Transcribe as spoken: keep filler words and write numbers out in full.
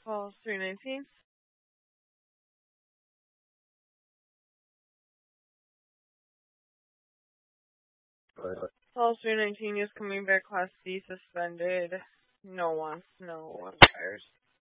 Falls three nineteen. Falls three nineteen is coming back Class D suspended. No wants, no umpires.